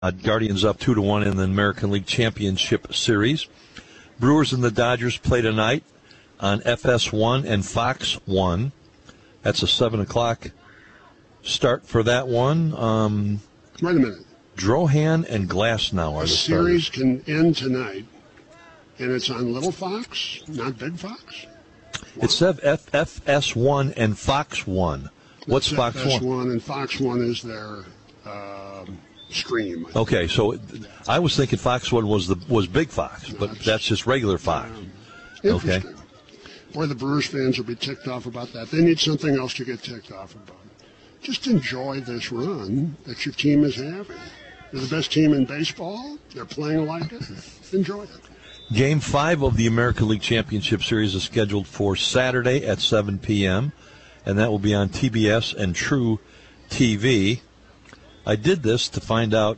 Guardians up 2-1 in the American League Championship Series. Brewers and the Dodgers play tonight on FS1 and Fox 1. That's a 7 o'clock start for that one. Wait a minute. Drohan and Glasnow are the series starters. Can end tonight, and it's on Little Fox, not Big Fox? Wow. It said FS1 and Fox 1. What's Fox 1? FS1 and Fox 1 is their stream. Okay, so I was thinking Fox 1 was Big Fox, but that's just regular Fox. Interesting. Okay. Boy, the Brewers fans will be ticked off about that. They need something else to get ticked off about. Just enjoy this run that your team is having. They're the best team in baseball. They're playing like it. Enjoy it. Game 5 of the American League Championship Series is scheduled for Saturday at 7 p.m., and that will be on TBS and True TV. I did this to find out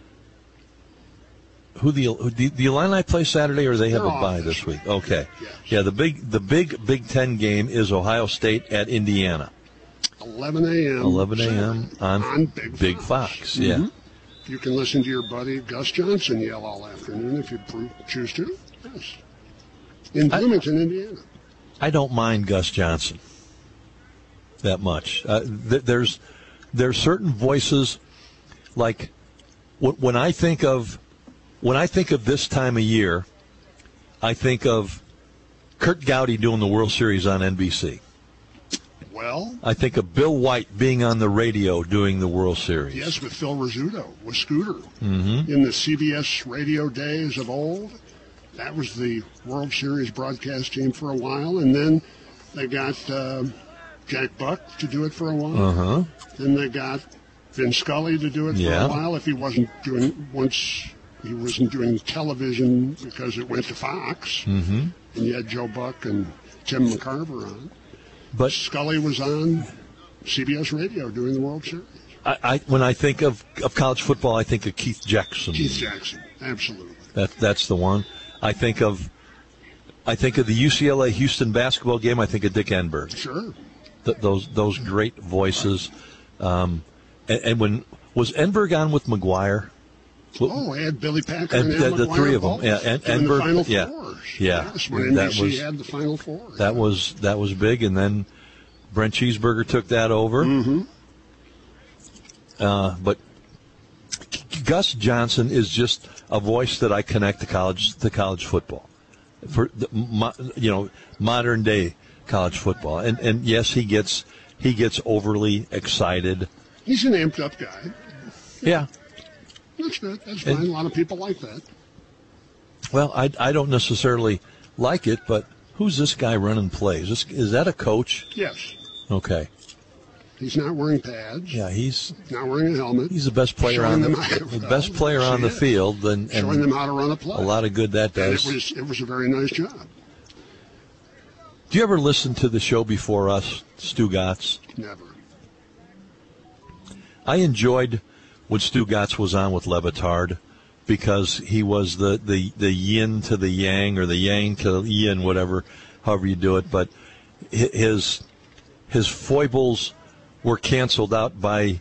who the Illini play Saturday, or they have a bye this week. Okay, yes. Yeah, the Big Ten game is Ohio State at Indiana. 11 a.m. 11 a.m. on Big Fox. Yeah. Mm-hmm. You can listen to your buddy Gus Johnson yell all afternoon if you choose to. Yes. In Bloomington, Indiana. I don't mind Gus Johnson that much. There's certain voices, like when I think of this time of year, I think of Kurt Gowdy doing the World Series on NBC. Well, I think of Bill White being on the radio doing the World Series. Yes, with Phil Rizzuto, with Scooter. Mm-hmm. In the CBS radio days of old, that was the World Series broadcast team for a while, and then they got Jack Buck to do it for a while. Uh-huh. Then they got Vin Scully to do it for a while. If he wasn't doing television because it went to Fox, mm-hmm. and you had Joe Buck and Tim McCarver on. But Scully was on CBS Radio during the World Series. When I think of college football, I think of Keith Jackson. Keith Jackson, absolutely. That's the one. I think of the UCLA Houston basketball game. I think of Dick Enberg. Sure. Those great voices. And when was Enberg on with McGuire? Oh, I had Billy Packer and the three of them. Yeah, and Enberg. The Final yeah, Fours. Yeah. Yes, when NBC had the Final Four. That was big, and then Brent Cheeseburger took that over. Mm-hmm. But Gus Johnson is just a voice that I connect to college football, for modern day college football, and yes, he gets overly excited. He's an amped up guy. Yeah. That's good. That's fine. A lot of people like that. Well, I don't necessarily like it, but who's this guy running plays? Is that a coach? Yes. Okay. He's not wearing pads. Yeah, he's not wearing a helmet. He's the best player on the field, and showing them how to run a play. A lot of good that does. And it was a very nice job. Do you ever listen to the show before us, Stu Gatz? Never. I enjoyed when Stu Gatz was on with Levitard, because he was the yin to the yang, or the yang to the yin, however you do it. But his foibles were canceled out by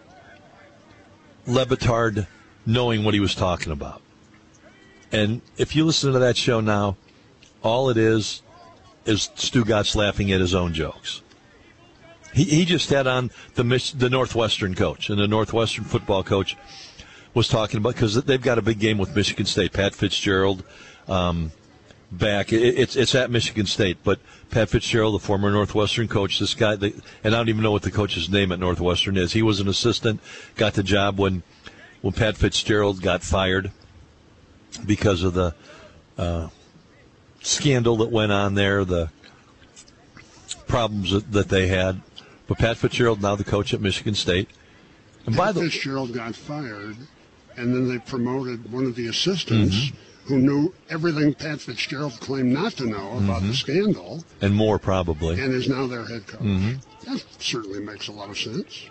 Levitard knowing what he was talking about. And if you listen to that show now, all it is Stu Gatz laughing at his own jokes. He just had on the Northwestern coach, and the Northwestern football coach was talking about, because they've got a big game with Michigan State. Pat Fitzgerald back. It's at Michigan State, but Pat Fitzgerald, the former Northwestern coach, this guy, and I don't even know what the coach's name at Northwestern is. He was an assistant, got the job when Pat Fitzgerald got fired because of the scandal that went on there, the problems that they had. But Pat Fitzgerald, now the coach at Michigan State. And Pat Fitzgerald got fired, and then they promoted one of the assistants who knew everything Pat Fitzgerald claimed not to know about the scandal. And more, probably. And is now their head coach. That certainly makes a lot of sense.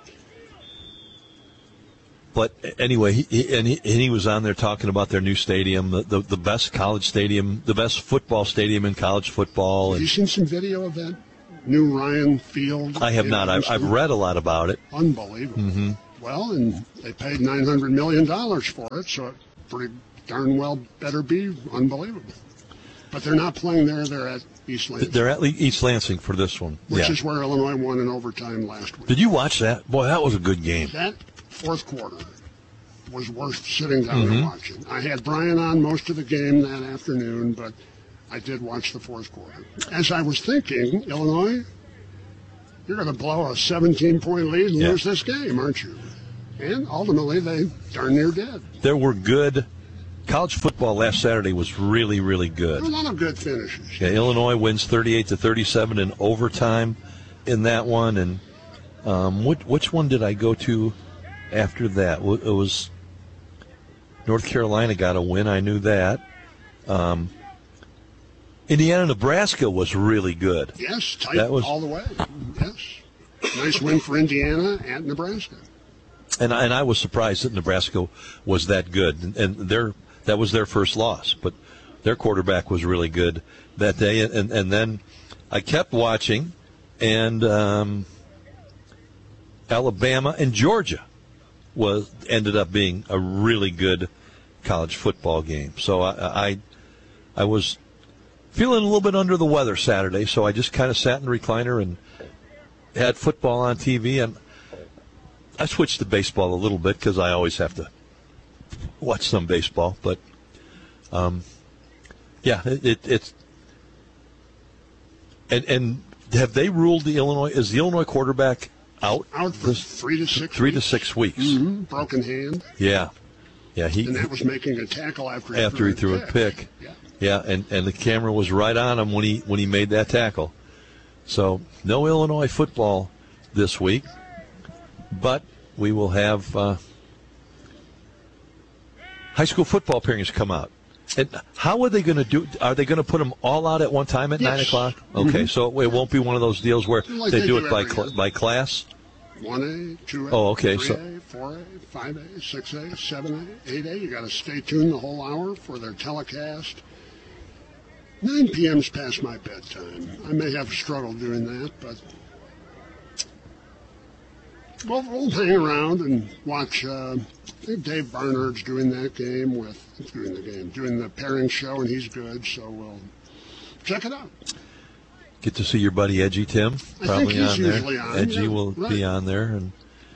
But anyway, he was on there talking about their new stadium, the best college stadium, the best football stadium in college football. Have you seen some video of that new Ryan Field? I have not. I've read a lot about it. Unbelievable. Well, and they paid $900 million for it, so it pretty darn well better be unbelievable. But they're not playing there. They're at East Lansing. They're at East Lansing for this one. Which is where Illinois won in overtime last week. Did you watch that? Boy, that was a good game. That fourth quarter was worth sitting down and watching. I had Brian on most of the game that afternoon, but I did watch the fourth quarter. As I was thinking, Illinois, you're going to blow a 17-point lead and lose this game, aren't you? And ultimately, they darn near did. There were good. College football last Saturday was really, really good. There were a lot of good finishes. Yeah, Illinois wins 38-37 in overtime in that one. And which one did I go to after that? It was North Carolina got a win. I knew that. Indiana, Nebraska was really good. Yes, tight all the way. Yes. Nice win for Indiana at Nebraska. And I was surprised that Nebraska was that good. And that was their first loss. But their quarterback was really good that day. And then I kept watching, and Alabama and Georgia ended up being a really good college football game. So I was feeling a little bit under the weather Saturday, so I just kind of sat in the recliner and had football on TV, and I switched to baseball a little bit because I always have to watch some baseball. But it's and have they ruled the Illinois? Is the Illinois quarterback out for 3 to 6 weeks? 3 to 6 weeks. Mm-hmm. Broken hand. Yeah. And that was making a tackle after he threw a pick. Yeah, and the camera was right on him when he made that tackle. So no Illinois football this week, but we will have high school football pairings come out. And how are they going to do? Are they going to put them all out at one time at 9 o'clock? Okay, so it won't be one of those deals where they do it by class. 1A, 2A, oh, okay, 3A, 4A, 5A, 6A, 7A, 8A. You got to stay tuned the whole hour for their telecast. 9 p.m.'s past my bedtime. I may have struggled doing that, but we'll hang around and watch. I think Dave Barnard's doing the pairing show, and he's good, so we'll check it out. Get to see your buddy Edgy Tim, probably on there. Edgy will be on there, and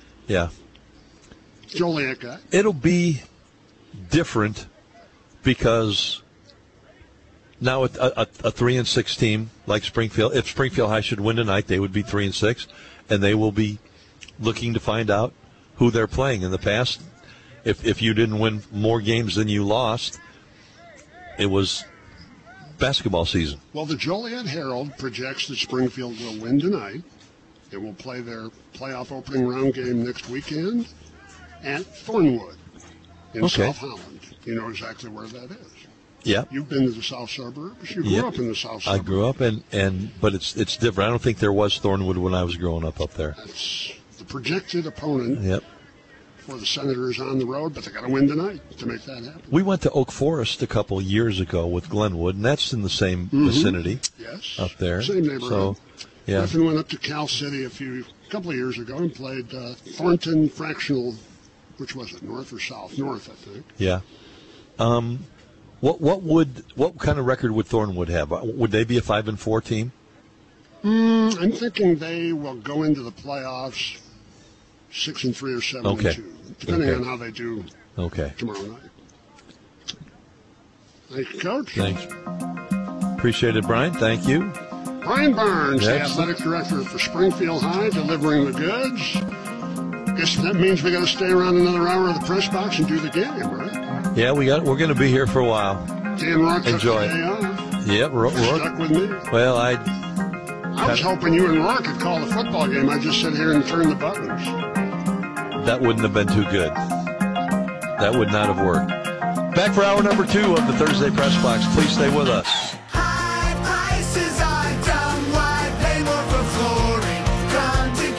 Joliet guy. It'll be different because now a 3-6 team like Springfield. If Springfield High should win tonight, they would be 3-6, and they will be looking to find out who they're playing. In the past, if you didn't win more games than you lost, it was basketball season. Well, the Joliet Herald projects that Springfield will win tonight. They will play their playoff opening round game next weekend at Thornwood in South Holland. You know exactly where that is. Yeah. You've been to the south suburbs. You grew up in the south suburbs. I grew up, but it's different. I don't think there was Thornwood when I was growing up there. That's the projected opponent for the Senators on the road, but they got to win tonight to make that happen. We went to Oak Forest a couple years ago with Glenwood, and that's in the same vicinity. Yes. Up there. Same neighborhood. So, Griffin went up to Cal City a couple of years ago and played Thornton Fractional, which was it, north or south? North, I think. Yeah. What kind of record would Thornwood have? Would they be a 5-4 team? I'm thinking they will go into the playoffs 6-3 or 7-2, depending on how they do tomorrow night. Thank you, Coach. Thanks. Appreciate it, Brian. Thank you. Brian Barnes, the athletic director for Springfield High, delivering the goods. Guess that means we got to stay around another hour of the press box and do the game, right? Yeah, we're going to be here for a while. Dan Rourke enjoy it. Yep, Rourke stuck with me. Well, I was hoping you and Rourke could call the football game. I just sit here and turn the buttons. That wouldn't have been too good. That would not have worked. Back for hour number 2 of the Thursday Press Box. Please stay with us. High prices are down. Why pay more for flooring? Come to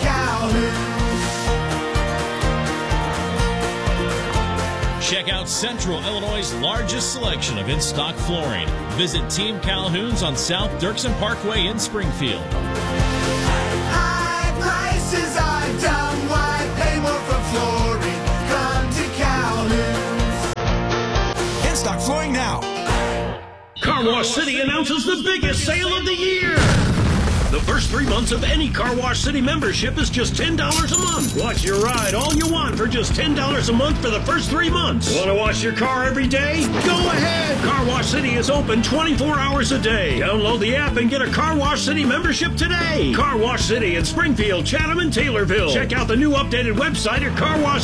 Calhoun. Check out Central Illinois' largest selection of in-stock flooring. Visit Team Calhoun's on South Dirksen Parkway in Springfield. High prices are down. Why pay more for flooring? in-stock flooring now. Car Wash City announces the biggest sale of the year. The first 3 months of any Car Wash City membership is just $10 a month. Watch your ride all you want for just $10 a month for the first 3 months. Want to wash your car every day? Go ahead. Car Wash City is open 24 hours a day. Download the app and get a Car Wash City membership today. Car Wash City in Springfield, Chatham, and Taylorville. Check out the new updated website at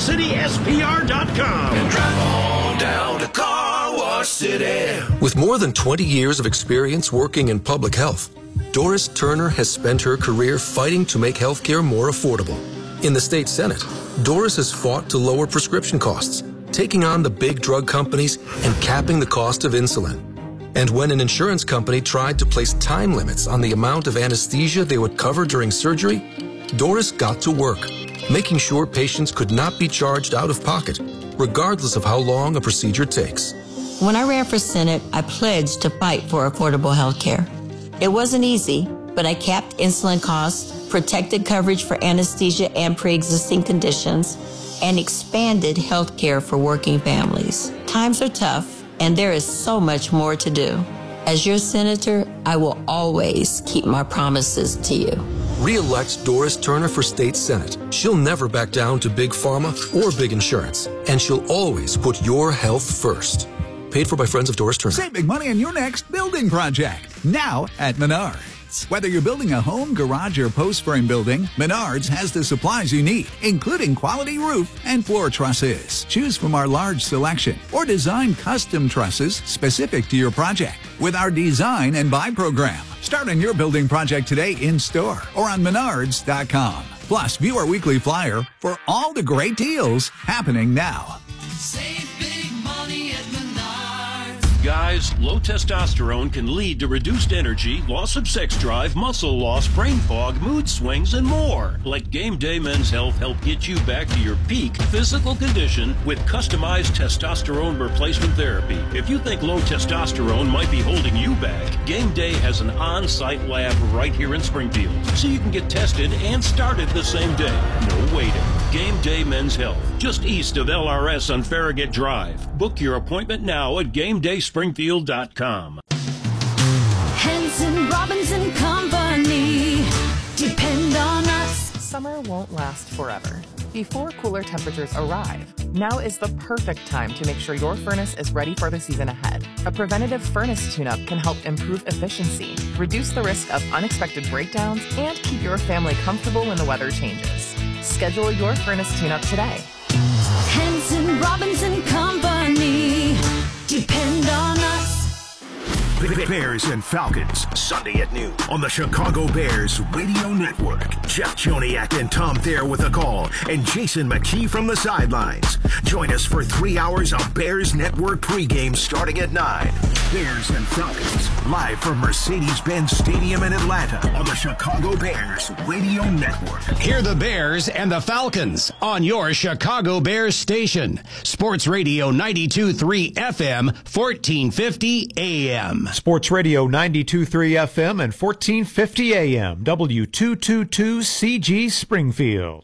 carwashcityspr.com. And drive on down to Car Wash City. With more than 20 years of experience working in public health, Doris Turner has spent her career fighting to make healthcare more affordable. In the state Senate, Doris has fought to lower prescription costs, taking on the big drug companies and capping the cost of insulin. And when an insurance company tried to place time limits on the amount of anesthesia they would cover during surgery, Doris got to work, making sure patients could not be charged out of pocket, regardless of how long a procedure takes. When I ran for Senate, I pledged to fight for affordable health care. It wasn't easy, but I capped insulin costs, protected coverage for anesthesia and pre-existing conditions, and expanded health care for working families. Times are tough, and there is so much more to do. As your senator, I will always keep my promises to you. Re-elect Doris Turner for State Senate. She'll never back down to big pharma or big insurance, and she'll always put your health first. Paid for by friends of Doris Turner. Save big money on your next building project. Now at Menards. Whether you're building a home, garage, or post frame building, Menards has the supplies you need, including quality roof and floor trusses. Choose from our large selection or design custom trusses specific to your project with our Design and Buy program. Start on your building project today in store or on Menards.com. Plus, view our weekly flyer for all the great deals happening now. Save big money at Menards. Guys, low testosterone can lead to reduced energy, loss of sex drive, muscle loss, brain fog, mood swings, and more. Let Game Day Men's Health help get you back to your peak physical condition with customized testosterone replacement therapy. If you think low testosterone might be holding you back, Game Day has an on-site lab right here in Springfield, so you can get tested and started the same day. No waiting. Game Day Men's Health, just east of LRS on Farragut Drive. Book your appointment now at GameDaySpringfield.com. Henson, Robinson Company. Depend on us. Summer won't last forever. Before cooler temperatures arrive, now is the perfect time to make sure your furnace is ready for the season ahead. A preventative furnace tune-up can help improve efficiency, reduce the risk of unexpected breakdowns, and keep your family comfortable when the weather changes. Schedule your furnace tune-up today. Henson, Robinson Company. Depend on us. Bears and Falcons, Sunday at noon on the Chicago Bears Radio Network. Jeff Joniak and Tom Thayer with a call, and Jason McKee from the sidelines. Join us for 3 hours of Bears Network pregame starting at 9. Bears and Falcons, live from Mercedes-Benz Stadium in Atlanta on the Chicago Bears Radio Network. Hear the Bears and the Falcons on your Chicago Bears station. Sports Radio 92.3 FM, 1450 AM. Sports Radio 92.3 FM and 1450 AM, W222CG Springfield.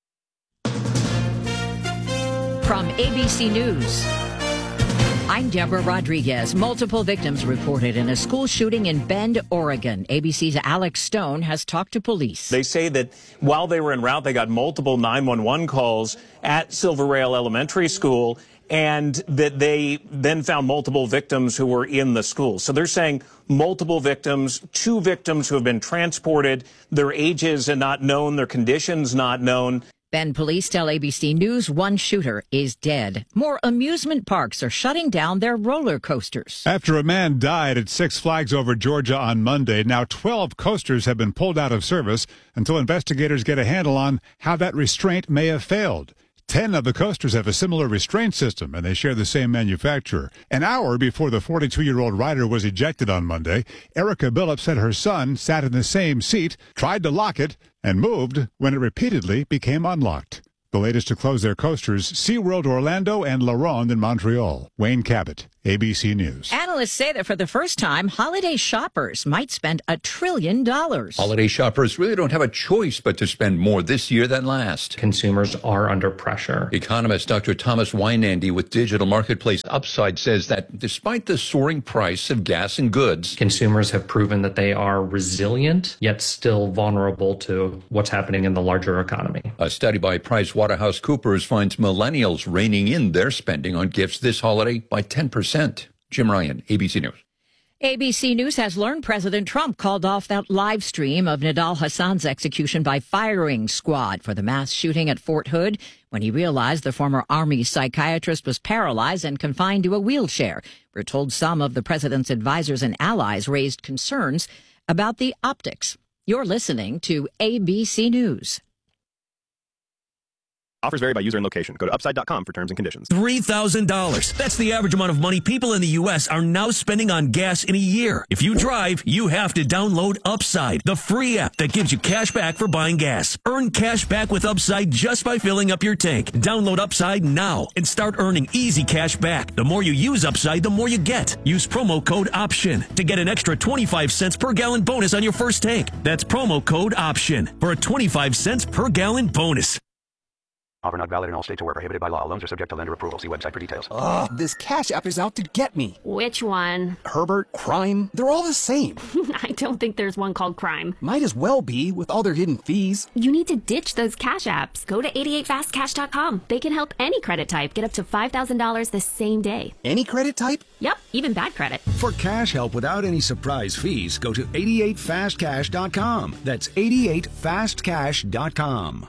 From ABC News, I'm Deborah Rodriguez. Multiple victims reported in a school shooting in Bend, Oregon. ABC's Alex Stone has talked to police. They say that while they were en route, they got multiple 911 calls at Silver Rail Elementary School, and that they then found multiple victims who were in the school. So they're saying multiple victims, 2 victims who have been transported, their ages are not known, their conditions not known. Bend police tell ABC News 1 shooter is dead. More amusement parks are shutting down their roller coasters. After a man died at Six Flags Over Georgia on Monday, now 12 coasters have been pulled out of service until investigators get a handle on how that restraint may have failed. 10 of the coasters have a similar restraint system, and they share the same manufacturer. An hour before the 42-year-old rider was ejected on Monday, Erica Billups said her son sat in the same seat, tried to lock it, and moved when it repeatedly became unlocked. The latest to close their coasters, SeaWorld Orlando and La Ronde in Montreal. Wayne Cabot, ABC News. Analysts say that for the first time, holiday shoppers might spend $1 trillion. Holiday shoppers really don't have a choice but to spend more this year than last. Consumers are under pressure. Economist Dr. Thomas Weinandy with digital marketplace Upside says that despite the soaring price of gas and goods, consumers have proven that they are resilient, yet still vulnerable to what's happening in the larger economy. A study by PricewaterhouseCoopers finds millennials reining in their spending on gifts this holiday by 10%. Jim Ryan, ABC News. ABC News has learned President Trump called off that live stream of Nidal Hassan's execution by firing squad for the mass shooting at Fort Hood when he realized the former Army psychiatrist was paralyzed and confined to a wheelchair. We're told some of the president's advisors and allies raised concerns about the optics. You're listening to ABC News. Offers vary by user and location. Go to upside.com for terms and conditions. $3,000. That's the average amount of money people in the U.S. are now spending on gas in a year. If you drive, you have to download Upside, the free app that gives you cash back for buying gas. Earn cash back with Upside just by filling up your tank. Download Upside now and start earning easy cash back. The more you use Upside, the more you get. Use promo code OPTION to get an extra 25 cents per gallon bonus on your first tank. That's promo code OPTION for a 25 cents per gallon bonus. Offer not valid in all states or where prohibited by law. Loans are subject to lender approval. See website for details. Ugh, this Cash App is out to get me. Which one? Herbert, Crime, they're all the same. I don't think there's one called Crime. Might as well be, with all their hidden fees. You need to ditch those Cash Apps. Go to 88fastcash.com. They can help any credit type get up to $5,000 the same day. Any credit type? Yep, even bad credit. For cash help without any surprise fees, go to 88fastcash.com. That's 88fastcash.com.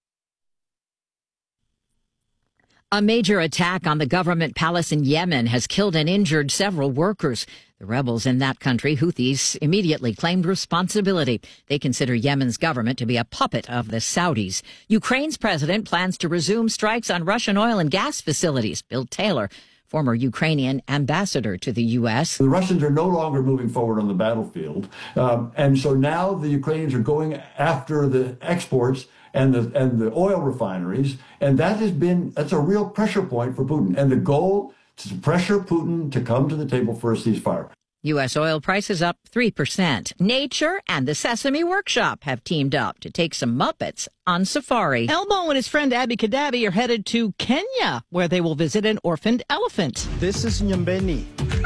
A major attack on the government palace in Yemen has killed and injured several workers. The rebels in that country, Houthis, immediately claimed responsibility. They consider Yemen's government to be a puppet of the Saudis. Ukraine's president plans to resume strikes on Russian oil and gas facilities. Bill Taylor, former Ukrainian ambassador to the U.S. The Russians are no longer moving forward on the battlefield. And so now the Ukrainians are going after the exports and the oil refineries, and that's a real pressure point for Putin. And the goal is to pressure Putin to come to the table for a ceasefire. U.S. oil prices up 3%. Nature and the Sesame Workshop have teamed up to take some Muppets on safari. Elmo and his friend Abby Kadabi are headed to Kenya, where they will visit an orphaned elephant. This is Nyambeni.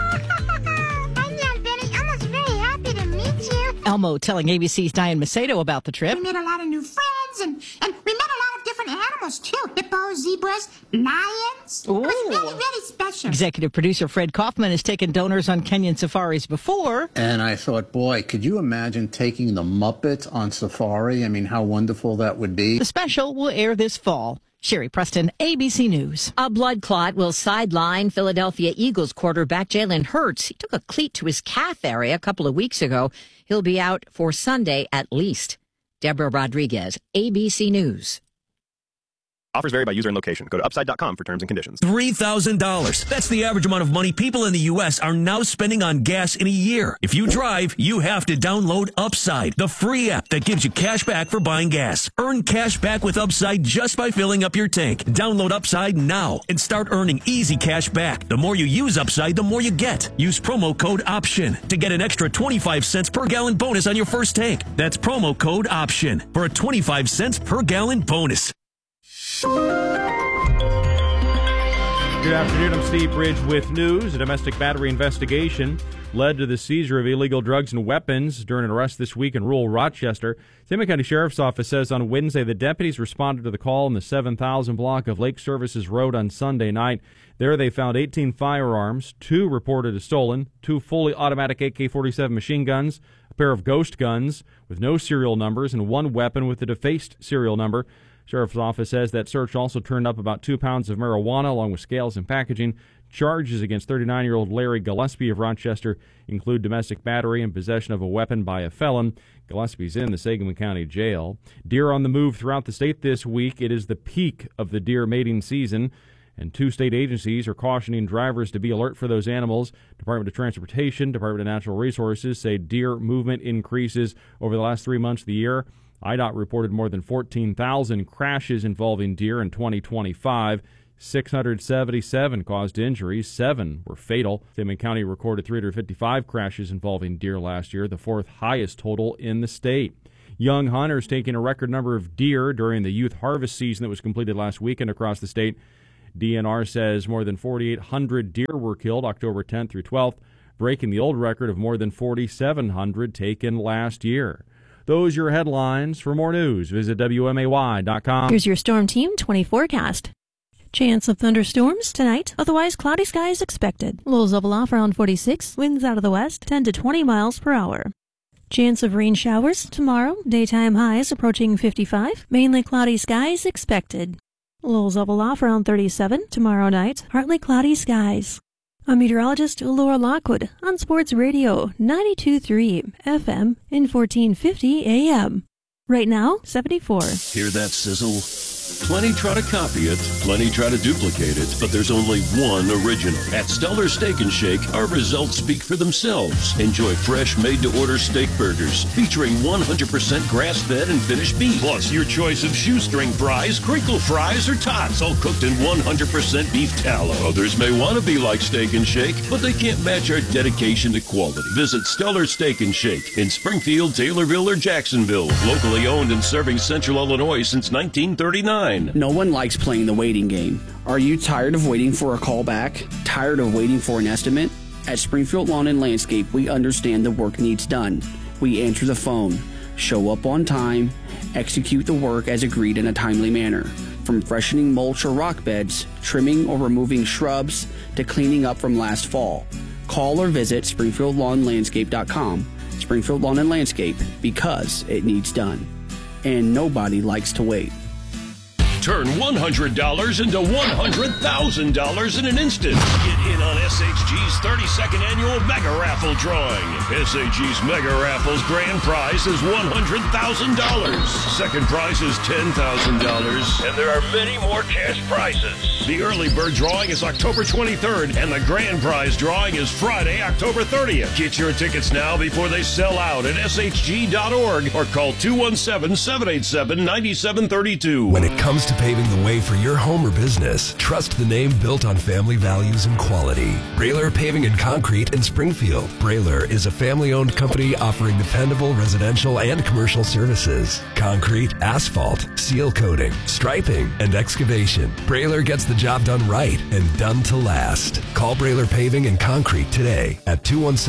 Elmo telling ABC's Diane Macedo about the trip. We made a lot of new friends, and we met a lot of different animals, too. Hippos, zebras, lions. Ooh. It was really, really special. Executive producer Fred Kaufman has taken donors on Kenyan safaris before. And I thought, boy, could you imagine taking the Muppets on safari? I mean, how wonderful that would be. The special will air this fall. Sherry Preston, ABC News. A blood clot will sideline Philadelphia Eagles quarterback Jalen Hurts. He took a cleat to his calf area a couple of weeks ago. He'll be out for Sunday at least. Deborah Rodriguez, ABC News. Offers vary by user and location. Go to upside.com for terms and conditions. $3,000. That's the average amount of money people in the U.S. are now spending on gas in a year. If you drive, you have to download Upside, the free app that gives you cash back for buying gas. Earn cash back with Upside just by filling up your tank. Download Upside now and start earning easy cash back. The more you use Upside, the more you get. Use promo code OPTION to get an extra 25 cents per gallon bonus on your first tank. That's promo code OPTION for a 25 cents per gallon bonus. Good afternoon. I'm Steve Bridge with news. A domestic battery investigation led to the seizure of illegal drugs and weapons during an arrest this week in rural Rochester. Tama County Sheriff's Office says on Wednesday the deputies responded to the call in the 7,000 block of Lake Services Road on Sunday night. There they found 18 firearms, 2 reported as stolen, 2 fully automatic AK-47 machine guns, a pair of ghost guns with no serial numbers, and 1 weapon with a defaced serial number. Sheriff's Office says that search also turned up about 2 pounds of marijuana along with scales and packaging. Charges against 39-year-old Larry Gillespie of Rochester include domestic battery and possession of a weapon by a felon. Gillespie's in the Sangamon County Jail. Deer on the move throughout the state this week. It is the peak of the deer mating season, and 2 state agencies are cautioning drivers to be alert for those animals. Department of Transportation, Department of Natural Resources say deer movement increases over the last 3 months of the year. IDOT reported more than 14,000 crashes involving deer in 2025. 677 caused injuries, 7 were fatal. Sangamon County recorded 355 crashes involving deer last year, the 4th highest total in the state. Young hunters taking a record number of deer during the youth harvest season that was completed last weekend across the state. DNR says more than 4,800 deer were killed October 10th through 12th, breaking the old record of more than 4,700 taken last year. Those are your headlines. For more news, visit WMAY.com. Here's your Storm Team 20 forecast. Chance of thunderstorms tonight, otherwise cloudy skies expected. Lows level off around 46, winds out of the west 10 to 20 miles per hour. Chance of rain showers tomorrow, daytime highs approaching 55, mainly cloudy skies expected. Lows level off around 37, tomorrow night, partly cloudy skies. I'm meteorologist Laura Lockwood on Sports Radio 92.3 FM in 1450 AM. Right now, 74. Hear that sizzle? Plenty try to copy it, plenty try to duplicate it, but there's only one original. At Stellar Steak and Shake, our results speak for themselves. Enjoy fresh, made-to-order steak burgers featuring 100% grass-fed and finished beef. Plus, your choice of shoestring fries, crinkle fries, or tots, all cooked in 100% beef tallow. Others may want to be like Steak and Shake, but they can't match our dedication to quality. Visit Stellar Steak and Shake in Springfield, Taylorville, or Jacksonville. Locally owned and serving Central Illinois since 1939. No one likes playing the waiting game. Are you tired of waiting for a call back? Tired of waiting for an estimate? At Springfield Lawn and Landscape, we understand the work needs done. We answer the phone, show up on time, execute the work as agreed in a timely manner. From freshening mulch or rock beds, trimming or removing shrubs, to cleaning up from last fall. Call or visit SpringfieldLawnLandscape.com. Springfield Lawn and Landscape, because it needs done. And nobody likes to wait. Turn $100 into $100,000 in an instant. Get in on SHG's 32nd annual Mega Raffle drawing. SHG's Mega Raffle's grand prize is $100,000. Second prize is $10,000. And there are many more cash prizes. The early bird drawing is October 23rd, and the grand prize drawing is Friday, October 30th. Get your tickets now before they sell out at shg.org or call 217-787-9732. When it comes to paving the way for your home or business, trust the name built on family values and quality. Brailer Paving and Concrete in Springfield. Brailer is a family-owned company offering dependable residential and commercial services. Concrete, asphalt, seal coating, striping, and excavation. Brailer gets the job done right and done to last. Call Brailer Paving and Concrete today at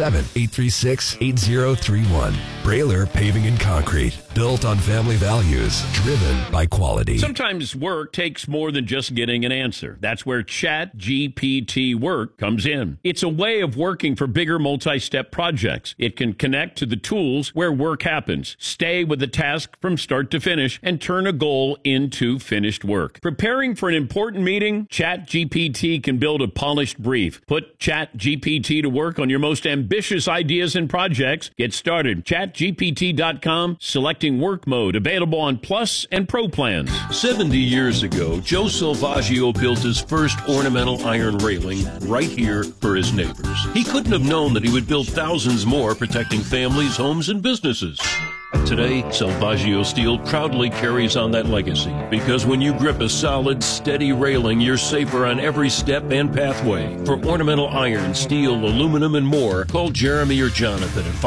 217-836-8031. Brailer Paving and Concrete. Built on family values, driven by quality. Sometimes work takes more than just getting an answer. That's where ChatGPT Work comes in. It's a way of working for bigger multi-step projects. It can connect to the tools where work happens, stay with the task from start to finish, and turn a goal into finished work. Preparing for an important meeting? ChatGPT can build a polished brief. Put ChatGPT to work on your most ambitious ideas and projects. Get started. ChatGPT.com, selecting work mode, available on Plus and Pro plans. 70 years ago, Joe Salvaggio built his first ornamental iron railing right here for his neighbors. He couldn't have known that he would build thousands more, protecting families, homes, and businesses. Today, Salvaggio Steel proudly carries on that legacy, because when you grip a solid, steady railing, you're safer on every step and pathway. For ornamental iron, steel, aluminum, and more, call Jeremy or Jonathan at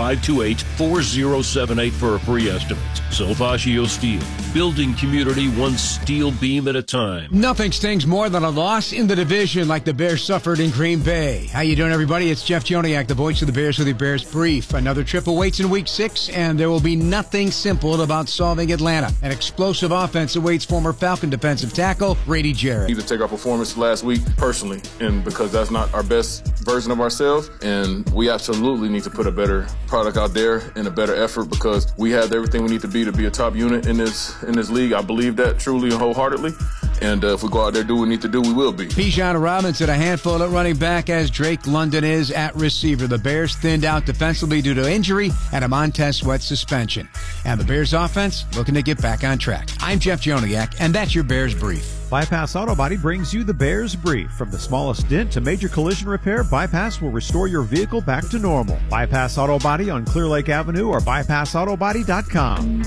528-4078 for a free estimate. Salvaggio Steel, building community one steel beam at a time. Nothing stings more than a loss in the division like the Bears suffered in Green Bay. How you doing, everybody? It's Jeff Joniak, the voice of the Bears with your Bears Brief. Another trip awaits in Week 6, and there will be nothing simple about solving Atlanta. An explosive offense awaits former Falcon defensive tackle Grady Jarrett. We need to take our performance last week personally, and because that's not our best version of ourselves, and we absolutely need to put a better product out there and a better effort, because we have everything we need to be a top unit in this league. I believe that truly and wholeheartedly. And if we go out there and do what we need to do, we will be. Bijan Robinson, a handful at running back, as Drake London is at receiver. The Bears thinned out defensively due to injury and a Montez Sweat suspension. And the Bears offense looking to get back on track. I'm Jeff Joniak, and that's your Bears Brief. Bypass Auto Body brings you the Bears Brief. From the smallest dent to major collision repair, Bypass will restore your vehicle back to normal. Bypass Auto Body on Clear Lake Avenue or bypassautobody.com.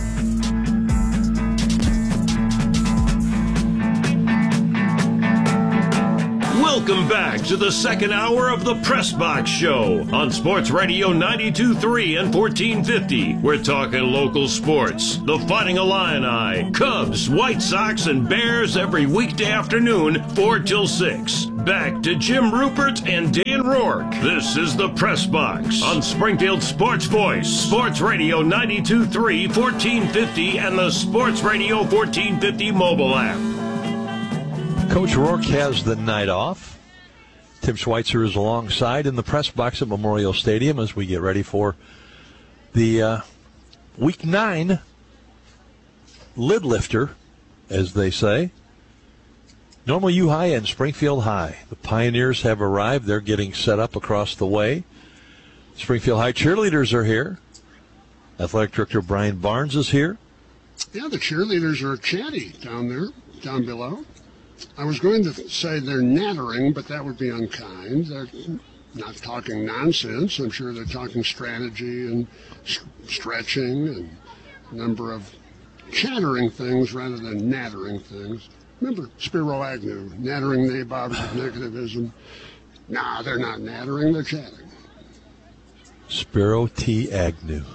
Welcome back to the second hour of the Press Box Show on Sports Radio 92.3 and 1450. We're talking local sports. The Fighting Illini, Cubs, White Sox, and Bears every weekday afternoon, 4 till 6. Back to Jim Rupert and Dan Rourke. This is the Press Box on Springfield Sports Voice, Sports Radio 92.3, 1450, and the Sports Radio 1450 mobile app. Coach Rourke has the night off. Tim Schweitzer is alongside in the press box at Memorial Stadium as we get ready for the Week 9 lid lifter, as they say. Normal U High and Springfield High. The Pioneers have arrived. They're getting set up across the way. Springfield High cheerleaders are here. Athletic Director Brian Barnes is here. Yeah, the cheerleaders are chatty down there, down below. I was going to say they're nattering, but that would be unkind. They're not talking nonsense. I'm sure they're talking strategy and stretching and a number of chattering things rather than nattering things. Remember Spiro Agnew, nattering the barbs of negativism. Nah, they're not nattering, they're chatting. Spiro T. Agnew.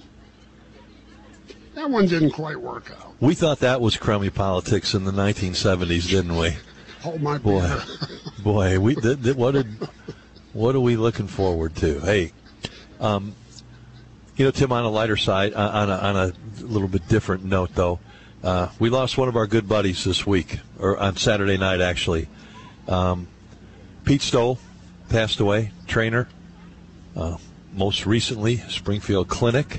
That one didn't quite work out. We thought that was crummy politics in the 1970s, didn't we? Hold my beer. Boy, what are we looking forward to? Hey, Tim, on a lighter side, on a little bit different note, though, we lost one of our good buddies this week, or on Saturday night, actually. Pete Stoll passed away, trainer. Most recently, Springfield Clinic.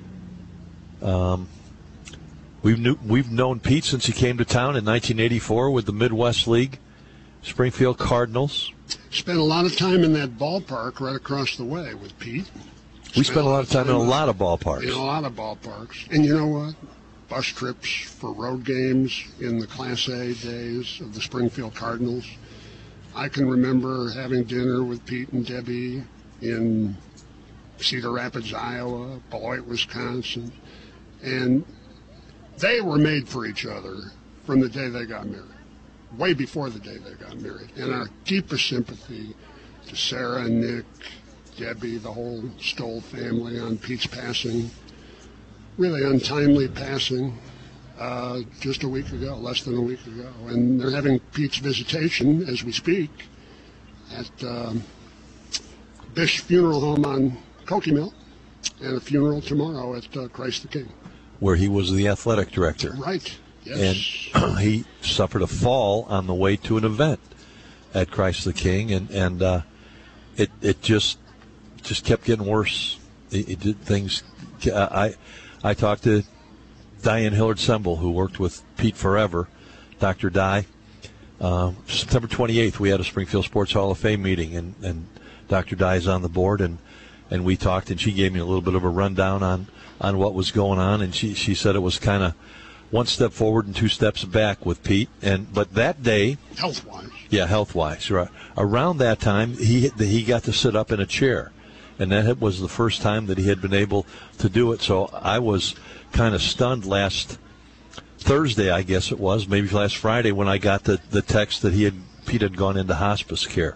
We've known Pete since he came to town in 1984 with the Midwest League, Springfield Cardinals. Spent a lot of time in that ballpark right across the way with Pete. We spent a lot of time in a lot of ballparks. In a lot of ballparks. And you know what? Bus trips for road games in the Class A days of the Springfield Cardinals. I can remember having dinner with Pete and Debbie in Cedar Rapids, Iowa, Beloit, Wisconsin. And they were made for each other from the day they got married, way before the day they got married. And our deepest sympathy to Sarah, Nick, Debbie, the whole Stoll family on Pete's passing. Really untimely passing just a week ago, less than a week ago. And they're having Pete's visitation as we speak at Bish Funeral Home on Cokie Mill, and a funeral tomorrow at Christ the King, where he was the athletic director. Right, yes. And he suffered a fall on the way to an event at Christ the King, and it just kept getting worse. It did things. I talked to Diane Hillard-Semble, who worked with Pete forever, Dr. Di. September 28th, we had a Springfield Sports Hall of Fame meeting, and Dr. Di is on the board, and we talked, and she gave me a little bit of a rundown on what was going on, and she said it was kind of one step forward and two steps back with Pete. But that day, health-wise, right, around that time, he got to sit up in a chair, and that was the first time that he had been able to do it. So I was kind of stunned last Thursday, I guess it was, maybe last Friday, when I got the text that Pete had gone into hospice care.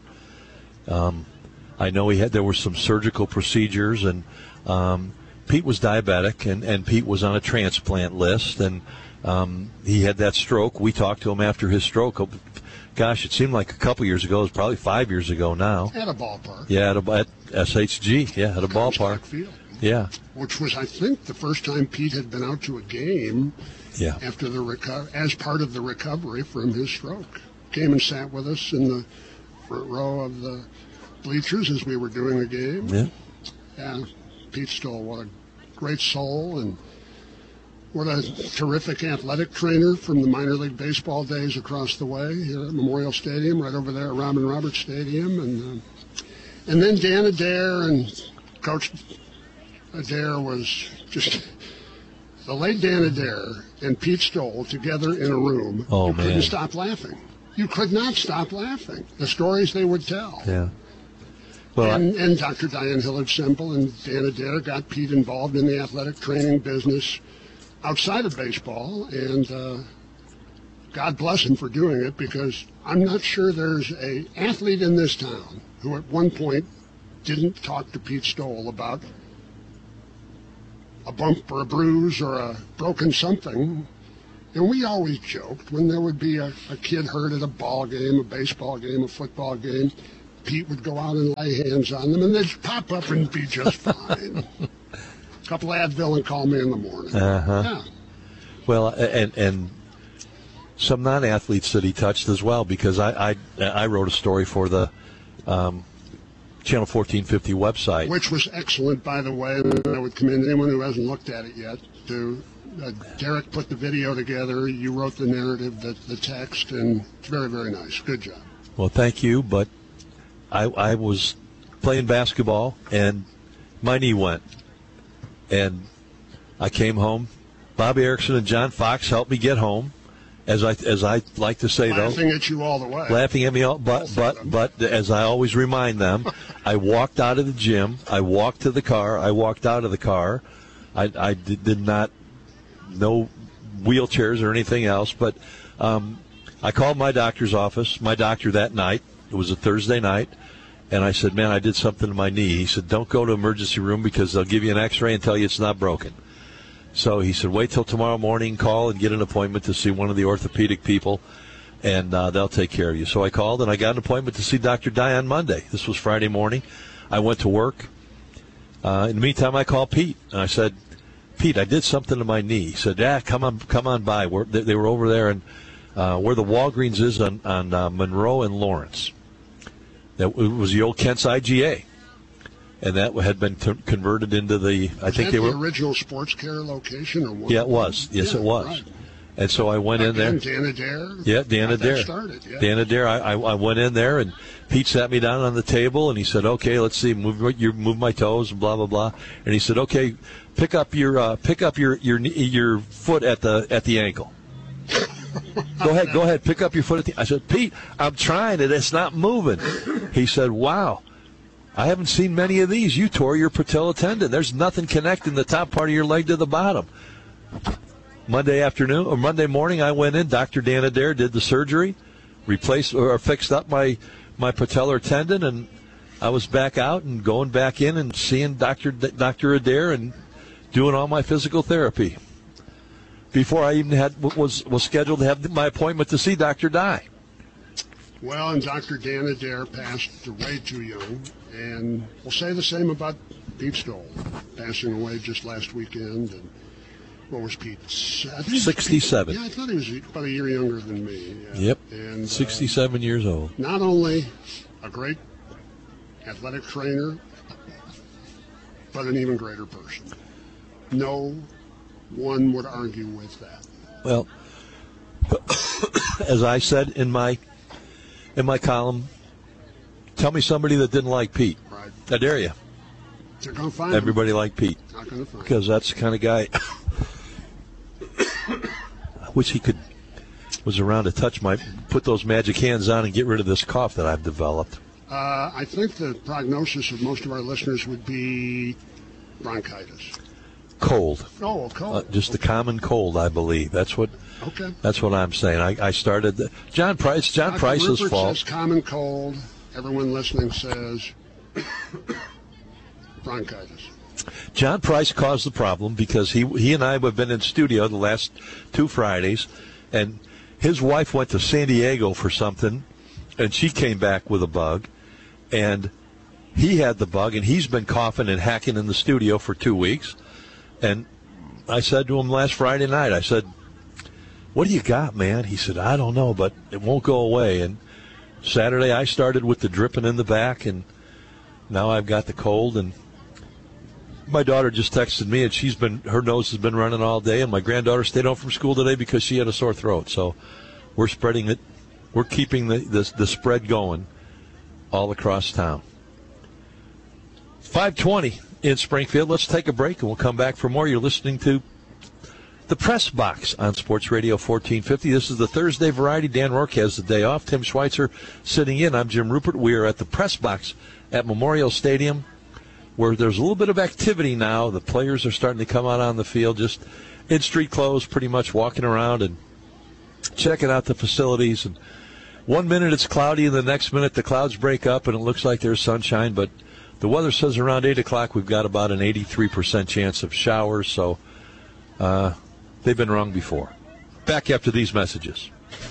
I know there were some surgical procedures, and Pete was diabetic, and Pete was on a transplant list, and he had that stroke. We talked to him after his stroke. Gosh, it seemed like a couple years ago. It was probably 5 years ago now. At a ballpark. Yeah, at SHG. Yeah, at a ballpark. Field. Yeah. Which was, I think, the first time Pete had been out to a game. Yeah. After as part of the recovery from his stroke. Came and sat with us in the front row of the bleachers as we were doing a game. Yeah. Yeah. Pete Stoll, what a great soul, and what a terrific athletic trainer from the minor league baseball days across the way here at Memorial Stadium, right over there at Robin Roberts Stadium. And then Dan Adair, and Coach Adair was just the late Dan Adair and Pete Stoll together in a room. Oh, you man. couldn't stop laughing. You could not stop laughing. The stories they would tell. Yeah. Well, and Dr. Diane Hillard-Semple and Dan Adair got Pete involved in the athletic training business outside of baseball, and God bless him for doing it, because I'm not sure there's an athlete in this town who at one point didn't talk to Pete Stoll about a bump or a bruise or a broken something. And we always joked when there would be a kid hurt at a ball game, a baseball game, a football game, Pete would go out and lay hands on them, and they'd pop up and be just fine. A couple of Advil and call me in the morning. Yeah. Well, and some non-athletes that he touched as well, because I wrote a story for the Channel 1450 website. Which was excellent, by the way, and I would commend anyone who hasn't looked at it yet to... Derek put the video together, you wrote the narrative, the text, and it's very, very nice. Good job. Well, thank you, but I was playing basketball, and my knee went. And I came home. Bobby Erickson and John Fox helped me get home, as I like to say, laughing at you all the way. Laughing at me all, but as I always remind them, I walked out of the gym, I walked to the car, I walked out of the car. I did not... No wheelchairs or anything else, but I called my doctor's office, my doctor that night. It was a Thursday night, and I said, man, I did something to my knee. He said, don't go to emergency room because they'll give you an x-ray and tell you it's not broken. So he said, wait till tomorrow morning, call and get an appointment to see one of the orthopedic people, and they'll take care of you. So I called, and I got an appointment to see Dr. Dye on Monday. This was Friday morning. I went to work. In the meantime, I called Pete, and I said, Pete, I did something to my knee. He said, yeah, come on by. They were over there and where the Walgreens is on Monroe and Lawrence. That was the old Kent's IGA. And that had been converted into the, I think they were the original sports care location or what? Yeah, it was. Yes, it was. Right. And so I went in there. Dan Adair? Yeah, Dan Adair. Started, yeah. Dan Adair. I went in there, and Pete sat me down on the table, and he said, okay, let's see, move my toes, and blah, blah, blah. And he said, okay, pick up your foot at the ankle. Go ahead, pick up your foot at the... I said, Pete, I'm trying it. It's not moving. He said, wow, I haven't seen many of these. You tore your patella tendon. There's nothing connecting the top part of your leg to the bottom. Monday morning, I went in. Dr. Dan Adair did the surgery, fixed up my patellar tendon, and I was back out and going back in and seeing Dr. Adair and doing all my physical therapy before I even was scheduled to have my appointment to see Dr. Dye. Well, and Dr. Dan Adair passed way too young, and we'll say the same about Pete Stoll, passing away just last weekend. And what was Pete? 67. Yeah, I thought he was about a year younger than me. Yeah. Yep. And 67 years old. Not only a great athletic trainer, but an even greater person. No one would argue with that. Well, as I said in my column, tell me somebody that didn't like Pete. Right. I dare you. They're going to find everybody liked Pete. Not going to find because that's the kind of guy. I wish he was around to put those magic hands on and get rid of this cough that I've developed. I think the prognosis of most of our listeners would be bronchitis. Cold. Oh, cold. Just the common cold, I believe. That's what. Okay. That's what I'm saying. I started. John Price's Rupert fault. Says common cold. Everyone listening says bronchitis. John Price caused the problem because he and I have been in studio the last 2 Fridays, and his wife went to San Diego for something, and she came back with a bug, and he had the bug, and he's been coughing and hacking in the studio for 2 weeks. And I said to him last Friday night, I said, what do you got, man? He said, I don't know, but it won't go away. And Saturday I started with the dripping in the back, and now I've got the cold. And my daughter just texted me, and her nose has been running all day, and my granddaughter stayed home from school today because she had a sore throat. So we're spreading it. We're keeping the spread going all across town. 5:20 in Springfield. Let's take a break, and we'll come back for more. You're listening to The Press Box on Sports Radio 1450. This is the Thursday variety. Dan Rourke has the day off. Tim Schweitzer sitting in. I'm Jim Rupert. We are at The Press Box at Memorial Stadium, where there's a little bit of activity now. The players are starting to come out on the field, just in street clothes, pretty much walking around. And checking out the facilities, and 1 minute it's cloudy, and the next minute the clouds break up, and it looks like there's sunshine. But the weather says around 8 o'clock we've got about an 83% chance of showers, so they've been wrong before. Back after these messages.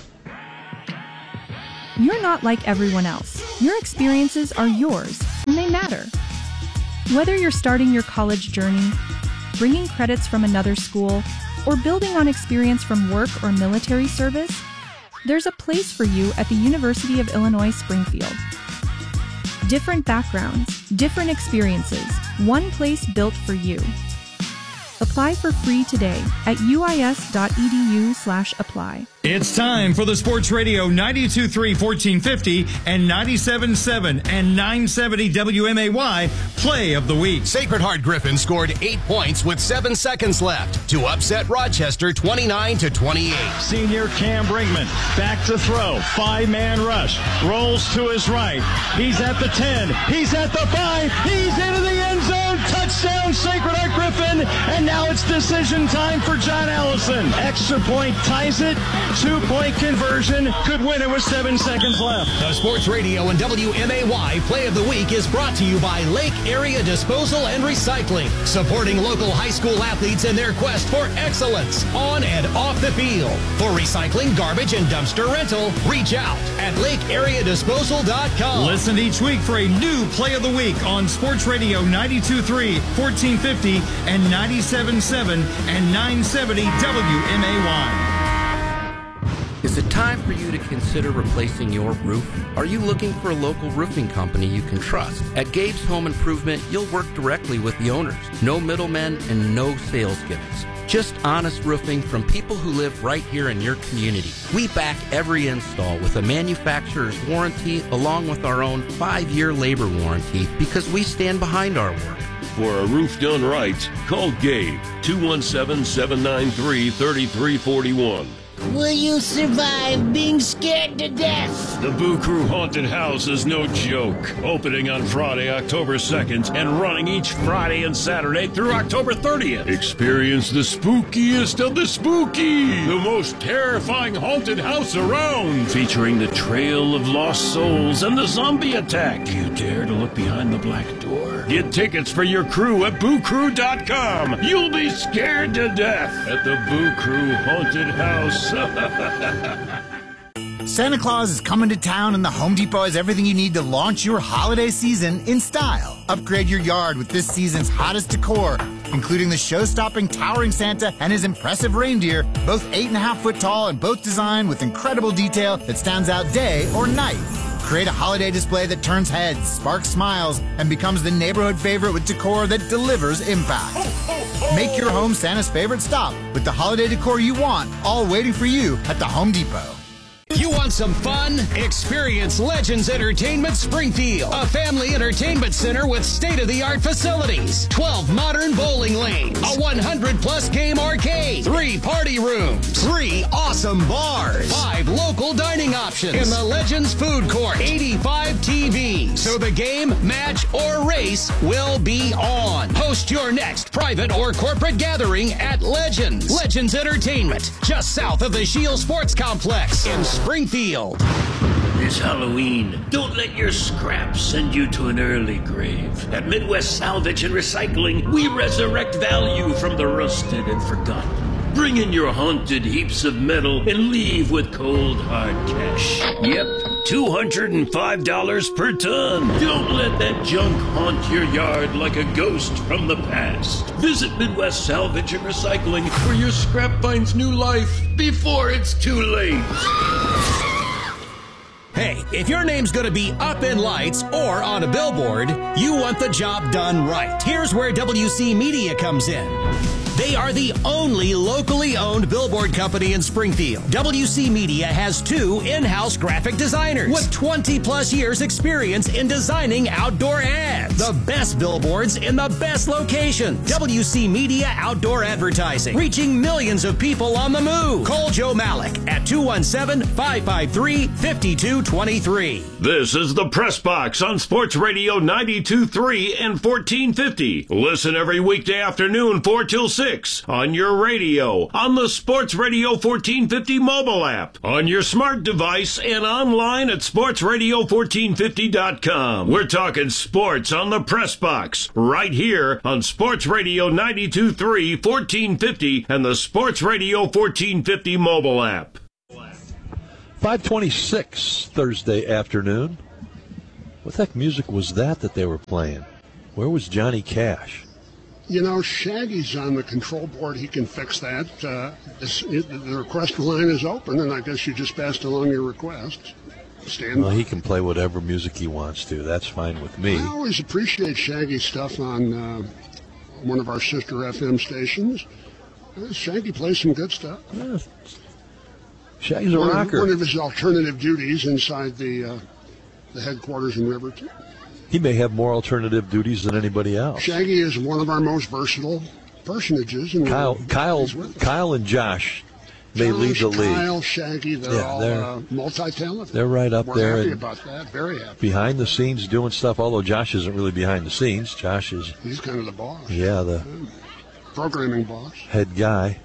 You're not like everyone else. Your experiences are yours, and they matter. Whether you're starting your college journey, bringing credits from another school, or building on experience from work or military service, there's a place for you at the University of Illinois Springfield. Different backgrounds, different experiences, one place built for you. Apply for free today at uis.edu/apply. It's time for the Sports Radio 92.3 1450 and 97.7 and 970 WMAY Play of the Week. Sacred Heart Griffin scored 8 points with 7 seconds left to upset Rochester 29-28. Senior Cam Brinkman back to throw. 5-man rush. Rolls to his right. He's at the 10. He's at the 5. He's into the end zone. Touchdown, Sacred Heart Griffin. And now it's decision time for John Allison. Extra point ties it. 2-point conversion. Could win it with 7 seconds left. The Sports Radio and WMAY Play of the Week is brought to you by Lake Area Disposal and Recycling, supporting local high school athletes in their quest for excellence on and off the field. For recycling, garbage, and dumpster rental, reach out at lakeareadisposal.com. Listen each week for a new Play of the Week on Sports Radio 92.3, 1450, and 97.7 and 970 WMAY. Is it time for you to consider replacing your roof? Are you looking for a local roofing company you can trust? At Gabe's Home Improvement, you'll work directly with the owners. No middlemen and no sales gimmicks. Just honest roofing from people who live right here in your community. We back every install with a manufacturer's warranty along with our own 5-year labor warranty because we stand behind our work. For a roof done right, call Gabe, 217-793-3341. Will you survive being scared to death? The Boo Crew Haunted House is no joke. Opening on Friday, October 2nd, and running each Friday and Saturday through October 30th. Experience the spookiest of the spooky. The most terrifying haunted house around. Featuring the Trail of Lost Souls and the Zombie Attack. Do you dare to look behind the black door? Get tickets for your crew at BooCrew.com. You'll be scared to death at the Boo Crew Haunted House. Santa Claus is coming to town, and the Home Depot has everything you need to launch your holiday season in style. Upgrade your yard with this season's hottest decor, including the show-stopping towering Santa and his impressive reindeer, both 8.5 foot tall and both designed with incredible detail that stands out day or night. Create a holiday display that turns heads, sparks smiles, and becomes the neighborhood favorite with decor that delivers impact. Make your home Santa's favorite stop with the holiday decor you want, all waiting for you at the Home Depot. You want some fun? Experience Legends Entertainment Springfield, a family entertainment center with state-of-the-art facilities, 12 modern bowling lanes, a 100-plus game arcade, 3 party rooms, 3 awesome bars, 5 local dining options, in the Legends Food Court, 85 TVs, so the game, match, or race will be on. Host your next private or corporate gathering at Legends Entertainment, just south of the Shield Sports Complex in Springfield. This Halloween, don't let your scraps send you to an early grave. At Midwest Salvage and Recycling, we resurrect value from the rusted and forgotten. Bring in your haunted heaps of metal and leave with cold, hard cash. Yep, $205 per ton. Don't let that junk haunt your yard like a ghost from the past. Visit Midwest Salvage and Recycling, where your scrap finds new life before it's too late. Hey, if your name's going to be up in lights or on a billboard, you want the job done right. Here's where WC Media comes in. They are the only locally owned billboard company in Springfield. WC Media has 2 in-house graphic designers with 20-plus years experience in designing outdoor ads. The best billboards in the best locations. WC Media Outdoor Advertising, reaching millions of people on the move. Call Joe Malik at 217-553-5220. 223. This is the Press Box on Sports Radio 92.3 and 1450. Listen every weekday afternoon 4 till 6 on your radio, on the Sports Radio 1450 mobile app, on your smart device, and online at sportsradio1450.com. We're talking sports on the Press Box right here on Sports Radio 92.3, 1450, and the Sports Radio 1450 mobile app. 5:26 Thursday afternoon. What the heck music was that they were playing? Where was Johnny Cash? You know, Shaggy's on the control board. He can fix that. The request line is open, and I guess you just passed along your request. Well, he can play whatever music he wants to. That's fine with me. I always appreciate Shaggy's stuff on one of our sister FM stations. Shaggy plays some good stuff. Yeah. Shaggy's a rocker. One of his alternative duties inside the headquarters in Riverton. He may have more alternative duties than anybody else. Shaggy is one of our most versatile personages. And Kyle and Josh may lead the league. Kyle, Shaggy, they're all multi-talented. They're right up there. We're happy about that. Very happy. Behind the scenes doing stuff, although Josh isn't really behind the scenes. He's kind of the boss. Yeah, the programming boss. Head guy.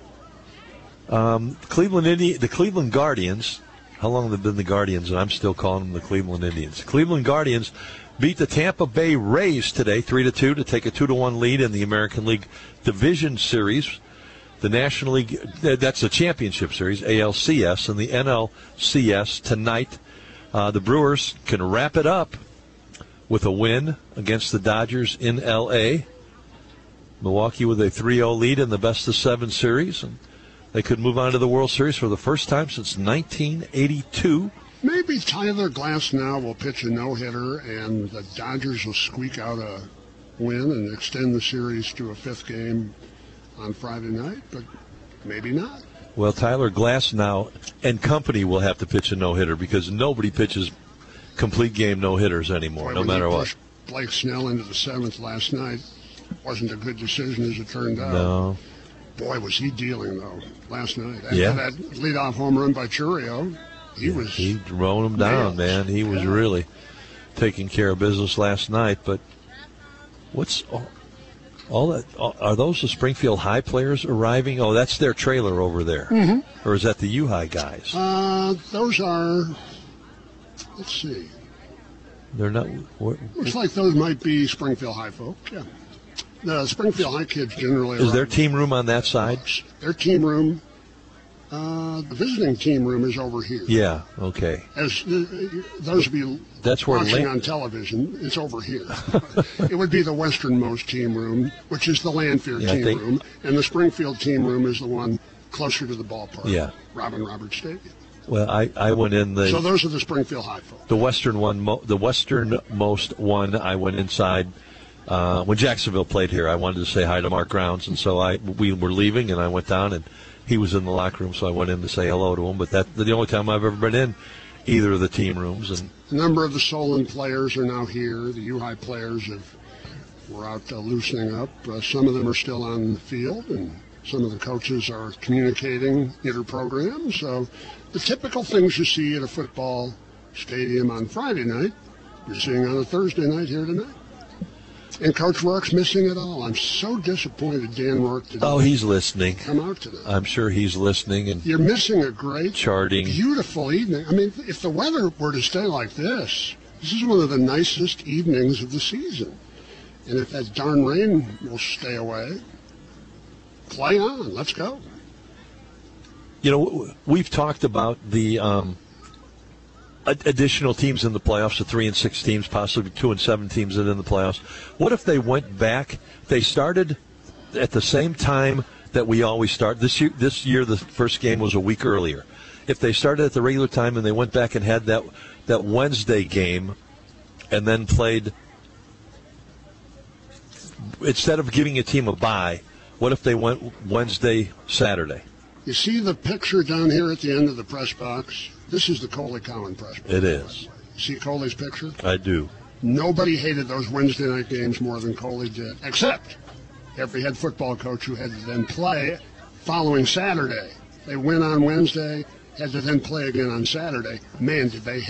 The Cleveland Guardians, how long have they been the Guardians? And I'm still calling them the Cleveland Indians. The Cleveland Guardians beat the Tampa Bay Rays today 3-2 to take a 2-1 lead in the American League Division Series. The National League, that's the Championship Series, ALCS, and the NLCS tonight. The Brewers can wrap it up with a win against the Dodgers in L.A. Milwaukee with a 3-0 lead in the best-of-7 series, and they could move on to the World Series for the first time since 1982. Maybe Tyler Glasnow will pitch a no-hitter, and the Dodgers will squeak out a win and extend the series to a fifth game on Friday night, but maybe not. Well, Tyler Glasnow and company will have to pitch a no-hitter because nobody pitches complete game no-hitters anymore, no matter what. Blake Snell into the seventh last night wasn't a good decision as it turned out. No. Boy, was he dealing, though, last night. After that leadoff home run by Churio, he rode him down, man. He was really taking care of business last night. But what's all that? Are those the Springfield High players arriving? Oh, that's their trailer over there. Mm-hmm. Or is that the U-High guys? Those are, let's see. They're not. Looks like those might be Springfield High folk, yeah. The Springfield High kids generally is their team room on that side? Their team room, the visiting team room is over here. Yeah, okay. As those of you watching on television, it's over here. It would be the westernmost team room, which is the Lanphier team room, and the Springfield team room is the one closer to the ballpark. Yeah. Robin Roberts Stadium. Well, I went in the. So those are the Springfield High folks. The westernmost one. I went inside. When Jacksonville played here, I wanted to say hi to Mark Grounds, and so we were leaving, and I went down, and he was in the locker room, so I went in to say hello to him. But that's the only time I've ever been in either of the team rooms. And a number of the Solon players are now here. The U-High players were out loosening up. Some of them are still on the field, and some of the coaches are communicating inter-program. So the typical things you see at a football stadium on Friday night, you're seeing on a Thursday night here tonight. And Coach Rourke's missing it all. I'm so disappointed Dan Rourke didn't he's listening. Come out today. I'm sure he's listening. And you're missing a great, beautiful evening. I mean, if the weather were to stay like this is one of the nicest evenings of the season. And if that darn rain will stay away, play on. Let's go. You know, we've talked about the additional teams in the playoffs, the 3 and 6 teams, possibly 2 and 7 teams in the playoffs. What if they went back? They started at the same time that we always start. This year, the first game was a week earlier. If they started at the regular time and they went back and had that Wednesday game, and then played, instead of giving a team a bye, what if they went Wednesday, Saturday? You see the picture down here at the end of the press box? This is the Coley Cowan press box. It is. See Coley's picture? I do. Nobody hated those Wednesday night games more than Coley did, except every head football coach who had to then play following Saturday. They win on Wednesday, had to then play again on Saturday. Man, did they hate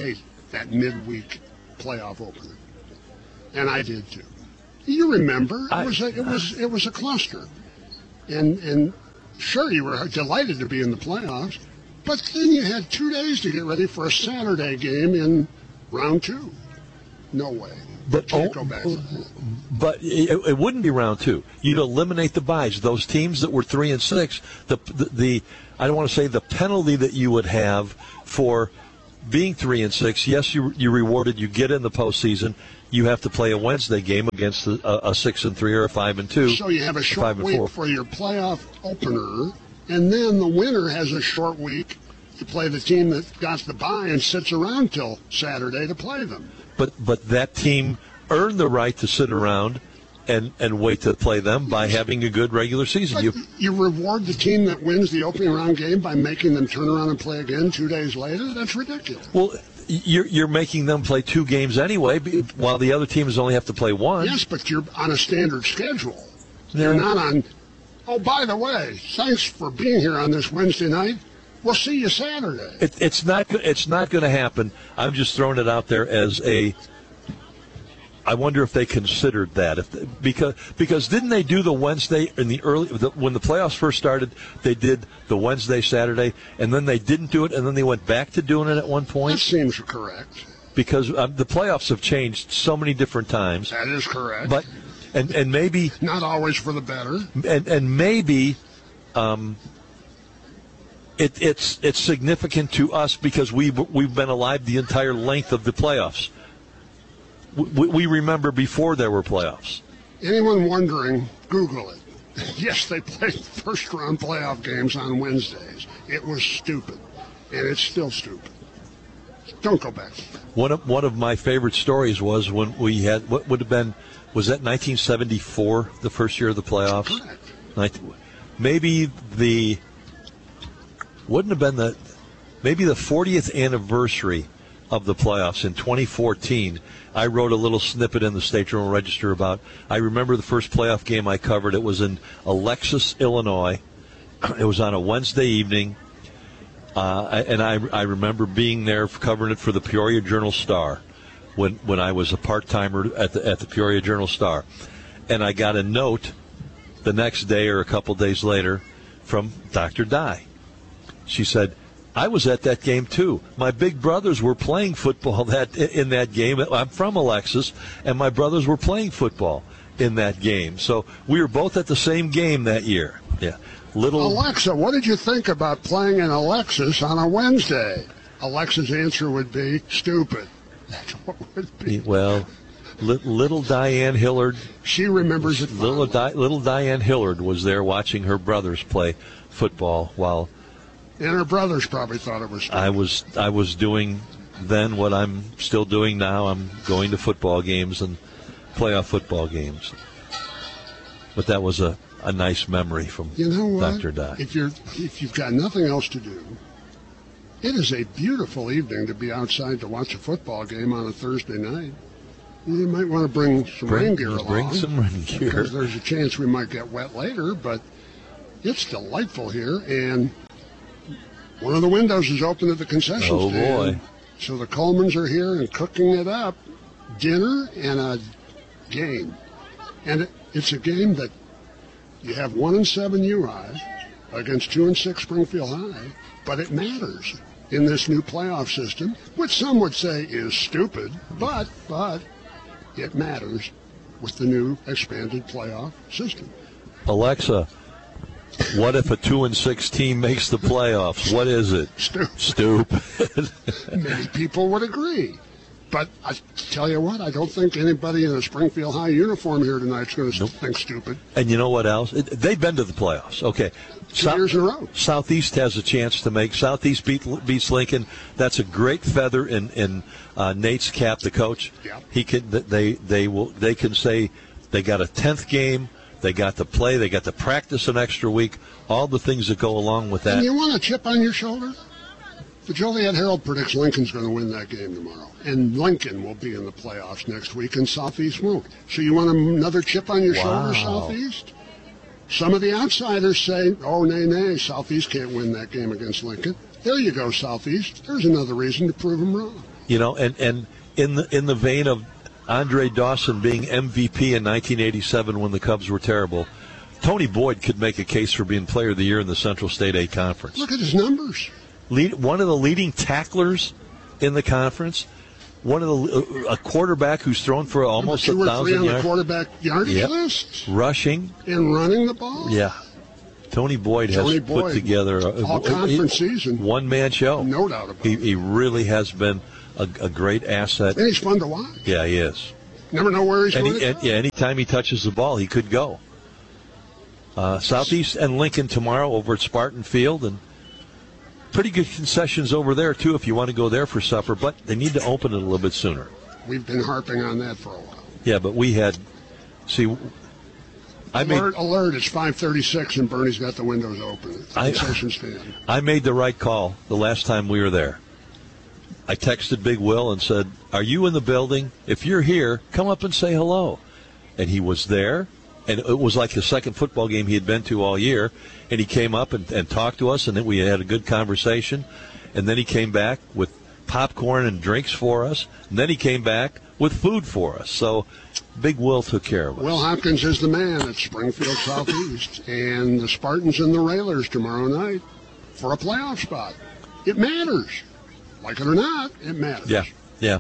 that midweek playoff opener, and I did too. You remember it was a cluster, and sure you were delighted to be in the playoffs, but then you had 2 days to get ready for a Saturday game in round 2. No way. But Go back to that. But it wouldn't be round 2. You'd eliminate the byes. Those teams that were 3 and 6, the I don't want to say the penalty that you would have for being 3 and 6. Yes, you rewarded. You get in the postseason. You have to play a Wednesday game against a 6 and 3 or a 5 and 2. So you have a short week for your playoff opener, and then the winner has a short week to play the team that got the bye and sits around till Saturday to play them. But that team earned the right to sit around and wait to play them by having a good regular season. You reward the team that wins the opening round game by making them turn around and play again 2 days later? That's ridiculous. Well, you're making them play 2 games anyway, while the other teams only have to play 1. Yes, but you're on a standard schedule. You're not on, oh, by the way, thanks for being here on this Wednesday night. We'll see you Saturday. It's not going to happen. I'm just throwing it out there as a. I wonder if they considered that because didn't they do the Wednesday in the early when the playoffs first started? They did the Wednesday, Saturday, and then they didn't do it, and then they went back to doing it at one point. That seems correct. Because the playoffs have changed so many different times. That is correct. But and maybe not always for the better. And maybe. It's significant to us because we've been alive the entire length of the playoffs. We remember before there were playoffs. Anyone wondering, Google it. Yes, they played first-round playoff games on Wednesdays. It was stupid, and it's still stupid. Don't go back. One of my favorite stories was when we had what would have been, was that 1974, the first year of the playoffs? Correct. Maybe wouldn't have been maybe the 40th anniversary of the playoffs in 2014. I wrote a little snippet in the State Journal Register about, I remember the first playoff game I covered. It was in Alexis, Illinois. It was on a Wednesday evening, and I remember being there covering it for the Peoria Journal-Star when I was a part-timer at the Peoria Journal-Star. And I got a note the next day or a couple days later from Dr. Dye. She said, I was at that game, too. My big brothers were playing football in that game. I'm from Alexis, and my brothers were playing football in that game. So we were both at the same game that year. Yeah. Alexa, what did you think about playing in Alexis on a Wednesday? Alexa's answer would be, stupid. That's what it would be. Well, little Diane Hillard. She remembers it. Little Diane Hillard was there watching her brothers play football while... And her brothers probably thought it was stupid. I was doing then what I'm still doing now. I'm going to football games and playoff football games. But that was a nice memory from Dr. Dye. If you've got nothing else to do, it is a beautiful evening to be outside to watch a football game on a Thursday night. You might want to bring some rain gear along. Bring some rain gear. Because there's a chance we might get wet later, but it's delightful here, and one of the windows is open at the concession stand. Oh, boy. So the Colemans are here and cooking it up. Dinner and a game. And it's a game that you have 1-7 UI against 2-6 Springfield High, but it matters in this new playoff system, which some would say is stupid, but it matters with the new expanded playoff system. Alexa, what if a 2-6 team makes the playoffs? What is it? Stupid. Many people would agree. But I tell you what, I don't think anybody in a Springfield High uniform here tonight is going to think stupid. And you know what else? They've been to the playoffs. Okay. 2 years in a row. Southeast has a chance to make. Southeast beats Lincoln. That's a great feather in Nate's cap, the coach. Yeah. He can. They can say they got a 10th game. They got to play. They got to practice an extra week. All the things that go along with that. And you want a chip on your shoulder? The Joliet Herald predicts Lincoln's going to win that game tomorrow. And Lincoln will be in the playoffs next week, and Southeast won't. So you want another chip on your shoulder, Southeast? Some of the outsiders say, oh, nay, Southeast can't win that game against Lincoln. There you go, Southeast. There's another reason to prove them wrong. And in the vein of Andre Dawson being MVP in 1987 when the Cubs were terrible, Tony Boyd could make a case for being Player of the Year in the Central State A Conference. Look at his numbers. One of the leading tacklers in the conference. A quarterback who's thrown for almost 1,000 yards. 2 or 3 on the quarterback yardage list. Rushing. And running the ball. Yeah. Tony Boyd has put together all conference season. One-man show. No doubt about it. He really has been a great asset. And he's fun to watch. Yeah, he is. Never know where he's going to go. Yeah, anytime he touches the ball, he could go. Southeast and Lincoln tomorrow over at Spartan Field, and pretty good concessions over there, too, if you want to go there for supper, but they need to open it a little bit sooner. We've been harping on that for a while. Yeah, but we had, Alert, it's 5:36 and Bernie's got the windows open. Concession stand. I made the right call the last time we were there. I texted Big Will and said, "Are you in the building? If you're here, come up and say hello." And he was there, and it was like the second football game he had been to all year. And he came up and talked to us, and then we had a good conversation. And then he came back with popcorn and drinks for us. And then he came back with food for us. So Big Will took care of us. Will Hopkins is the man at Springfield Southeast. And the Spartans and the Railers tomorrow night for a playoff spot. It matters. Like it or not, it matters. Yeah.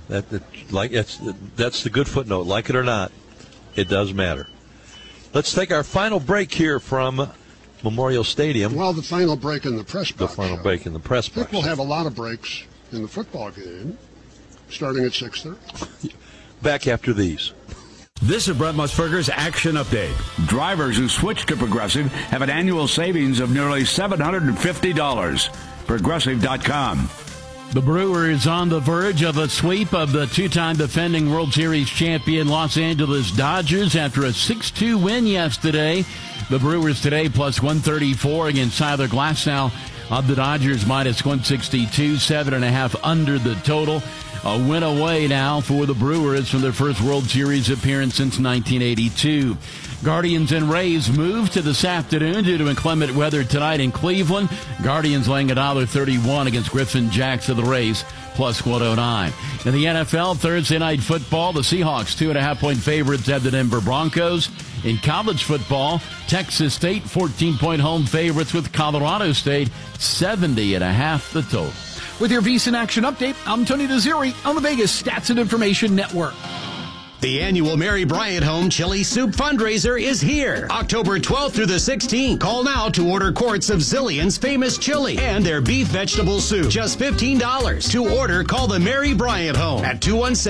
That's the good footnote. Like it or not, it does matter. Let's take our final break here from Memorial Stadium. Well, the final break in the press box. The final break in the press box. I think we'll have a lot of breaks in the football game, starting at 6:30. Back after these. This is Brett Musburger's Action Update. Drivers who switch to Progressive have an annual savings of nearly $750. Progressive.com. The Brewers on the verge of a sweep of the two-time defending World Series champion Los Angeles Dodgers after a 6-2 win yesterday. The Brewers today plus 134 against Tyler Glasnow of the Dodgers minus 162, 7.5 under the total. A win away now for the Brewers from their first World Series appearance since 1982. Guardians and Rays move to this afternoon due to inclement weather tonight in Cleveland. Guardians laying $1.31 against Griffin Jacks of the Rays, plus 109. In the NFL, Thursday night football, the Seahawks 2.5-point favorites at the Denver Broncos. In college football, Texas State 14-point home favorites with Colorado State, 70.5 the total. With your VSiN Action Update, I'm Tony Desiri on the Vegas Stats and Information Network. The annual Mary Bryant Home Chili Soup fundraiser is here. October 12th through the 16th. Call now to order quarts of Zillion's famous chili and their beef vegetable soup. Just $15. To order, call the Mary Bryant Home at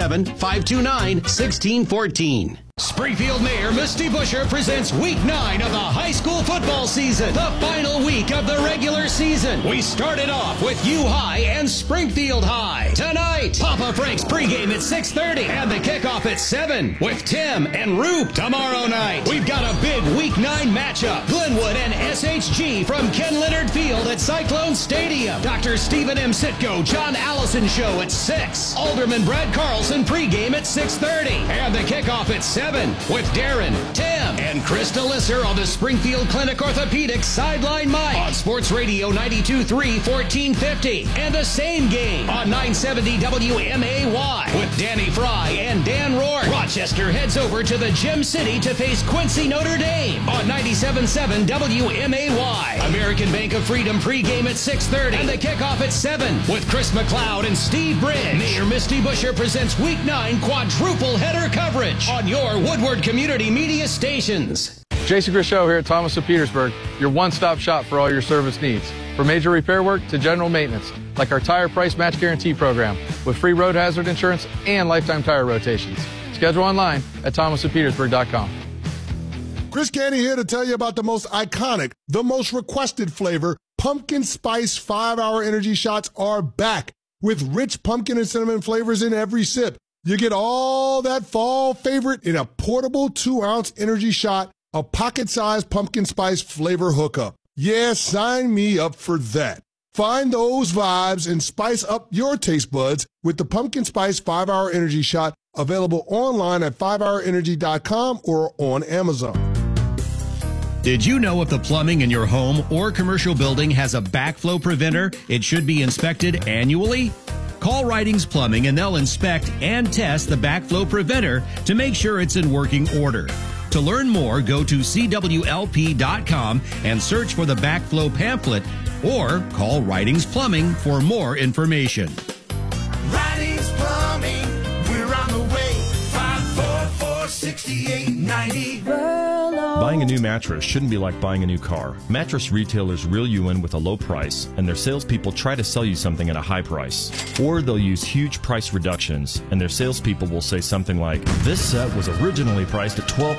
217-529-1614. Springfield Mayor Misty Buscher presents Week 9 of the high school football season, the final week of the regular season. We started off with U High and Springfield High. Tonight, Papa Frank's pregame at 6:30 and the kickoff at 7 with Tim and Roop. Tomorrow night, we've got a big Week 9 matchup. Glenwood and SHG from Ken Leonard Field at Cyclone Stadium. Dr. Stephen M. Sitko, John Allison Show at 6. Alderman Brad Carlson pregame at 6:30 and the kickoff at 7. With Darren, Tim, and Krista Lisser on the Springfield Clinic Orthopedics Sideline Mic on Sports Radio 92.3, 1450. And the same game on 970 WMAY with Danny Fry and Dan Rourke. Rochester heads over to the Gem City to face Quincy Notre Dame on 97.7 WMAY. American Bank of Freedom pregame at 6:30 and the kickoff at 7 with Chris McLeod and Steve Bridge. Mayor Misty Buscher presents Week 9 quadruple header coverage on your Woodward Community Media stations. Jason Grishow here at Thomas of Petersburg, your one-stop shop for all your service needs. From major repair work to general maintenance, like our Tire Price Match Guarantee program with free road hazard insurance and lifetime tire rotations. Schedule online at thomasofpetersburg.com. Chris Canty here to tell you about the most iconic, the most requested flavor. Pumpkin Spice 5-Hour Energy Shots are back with rich pumpkin and cinnamon flavors in every sip. You get all that fall favorite in a portable 2-ounce energy shot, a pocket-sized pumpkin spice flavor hookup. Yeah, sign me up for that. Find those vibes and spice up your taste buds with the Pumpkin Spice 5-Hour Energy Shot, available online at 5hourenergy.com or on Amazon. Did you know if the plumbing in your home or commercial building has a backflow preventer, it should be inspected annually? Call Ridings Plumbing and they'll inspect and test the backflow preventer to make sure it's in working order. To learn more, go to CWLP.com and search for the backflow pamphlet or call Ridings Plumbing for more information. Ridings Plumbing, we're on the way. 544-6890. Buying a new mattress shouldn't be like buying a new car. Mattress retailers reel you in with a low price, and their salespeople try to sell you something at a high price. Or they'll use huge price reductions, and their salespeople will say something like, "This set was originally priced at $12."